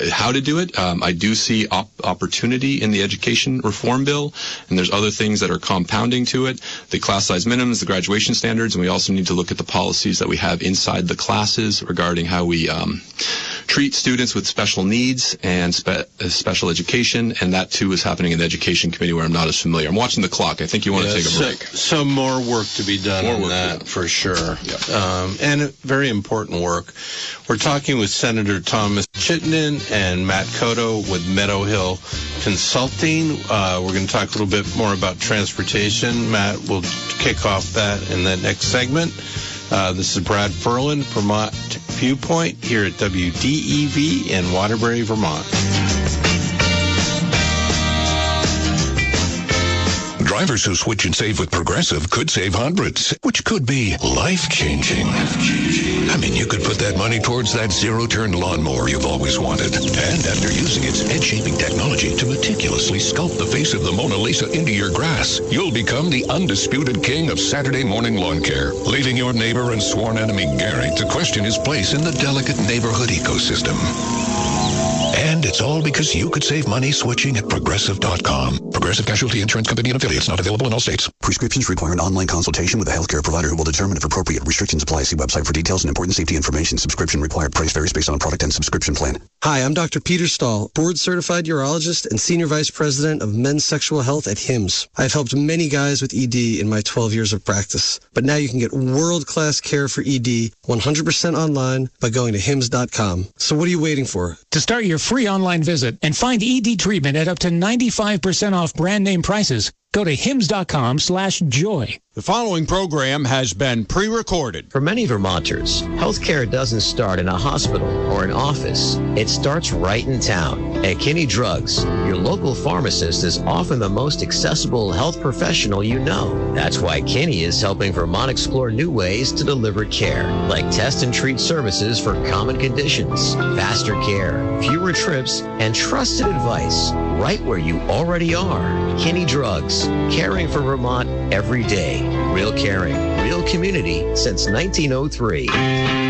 how to do it. I do see opportunity in the education reform bill, and there's other things that are compounding to it. The class size minimums, the graduation standards, and we also need to look at the policies that we have inside the classes regarding how we treat students with special needs and special education, and that too is happening in the education committee where I'm not as familiar. I'm watching the clock. I think you want to take a break. So more work to be done on that for sure. Yep. And very important work. We're talking with Senator Thomas Chittenden and Matt Cotto with Meadow Hill Consulting. We're going to talk a little bit more about transportation. Matt will kick off that in the next segment. This is Brad Ferland, Vermont Viewpoint, here at WDEV in Waterbury, Vermont. Drivers who switch and save with Progressive could save hundreds, which could be life-changing. I mean, you could put that money towards that zero-turn lawnmower you've always wanted. And after using its head-shaping technology to meticulously sculpt the face of the Mona Lisa into your grass, you'll become the undisputed king of Saturday morning lawn care, leaving your neighbor and sworn enemy Gary to question his place in the delicate neighborhood ecosystem. And it's all because you could save money switching at Progressive.com. Progressive Casualty Insurance Company and affiliates, not available in all states. Prescriptions require an online consultation with a healthcare provider who will determine if appropriate. Restrictions apply. See website for details and important safety information. Subscription required. Price varies based on product and subscription plan. Hi, I'm Dr. Peter Stahl, board-certified urologist and senior vice president of men's sexual health at HIMSS. I've helped many guys with ED in my 12 years of practice. But now you can get world-class care for ED 100% online by going to HIMSS.com. So what are you waiting for? To start your free online visit and find ED treatment at up to 95% off brand name prices, go to hims.com/joy. The following program has been pre-recorded. For many Vermonters, healthcare doesn't start in a hospital or an office. It starts right in town. At Kinney Drugs, your local pharmacist is often the most accessible health professional you know. That's why Kinney is helping Vermont explore new ways to deliver care, like test and treat services for common conditions, faster care, fewer trips, and trusted advice right where you already are. Kinney Drugs, caring for Vermont every day. Real caring, real community since 1903.